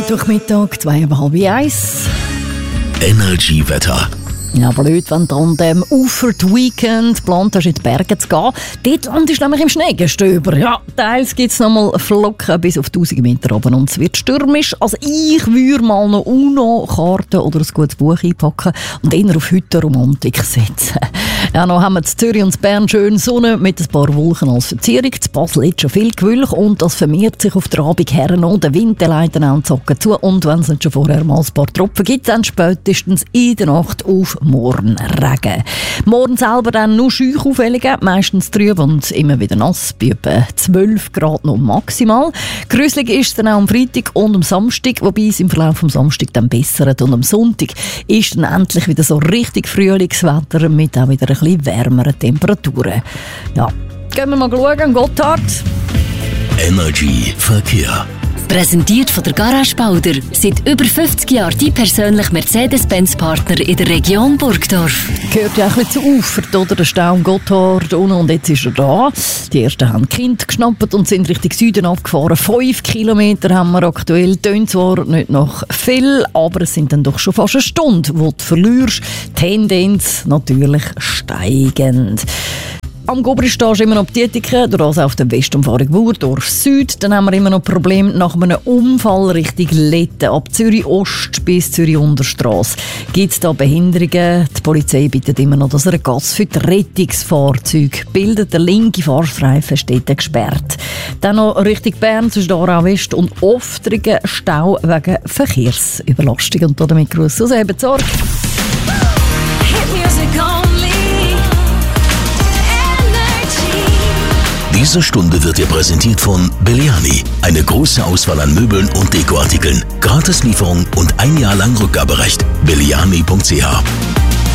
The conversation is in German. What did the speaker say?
durch Mittag, 1:30. Energy-Wetter. Ja, blöd, wenn du an dem Ufered Weekend geplant hast, in die Berge zu gehen. Dort landest du nämlich im Schneegestöber. Ja, teils gibt es nochmal Flocken bis auf 1000 Meter oben und es wird stürmisch. Also ich würde mal noch UNO-Karten oder ein gutes Buch einpacken und eher auf Hüttenromantik setzen. Ja, noch haben wir in Zürich und in Bern schön Sonne mit ein paar Wolken als Verzierung. In Basel ist schon viel Gewölk und das vermehrt sich auf der Abend her noch. Der Wind leitet auch die Socken zu und wenn es nicht schon vorher mal ein paar Tropfen gibt, dann spätestens in der Nacht auf morgen Regen. Morgen selber dann nur Scheuchaufwellungen, meistens trüb und immer wieder nass, bei etwa 12 Grad noch maximal. Grüsselig ist es dann auch am Freitag und am Samstag, wobei es im Verlauf vom Samstag dann bessert. Und am Sonntag ist dann endlich wieder so richtig Frühlingswetter mit auch wieder ein bisschen wärmeren Temperaturen. Ja, gehen wir mal schauen, Gotthard. Energy Verkehr. Präsentiert von der Garage Bauder. Seit über 50 Jahren die persönliche Mercedes-Benz-Partner in der Region Burgdorf. Gehört ja ein bisschen zu Ufert, oder? Der Stau am Gotthard und jetzt ist er da. Die ersten haben Kind geschnappt und sind Richtung Süden abgefahren. 5 Kilometer haben wir aktuell. Tönt zwar nicht noch viel, aber es sind dann doch schon fast eine Stunde, wo du verlierst. Tendenz natürlich steigend. Am Gobrisch ist immer noch Btietiken, durch auf der Westumfahrung Wurdorf Süd. Dann haben wir immer noch Probleme nach einem Unfall Richtung Letten. Ab Zürich Ost bis Zürich Unterstrasse gibt es da Behinderungen. Die Polizei bittet immer noch, dass ein Gas für die Rettungsfahrzeuge bildet. Der linke Fahrstreifen steht gesperrt. Dann noch Richtung Bern zwischen Aarau West und Oftrigen Stau wegen Verkehrsüberlastung. Und damit Gruß aus Ebenzorg. Diese Stunde wird dir präsentiert von Belliani. Eine große Auswahl an Möbeln und Dekoartikeln. Gratislieferung und 1 Jahr lang Rückgaberecht. Belliani.ch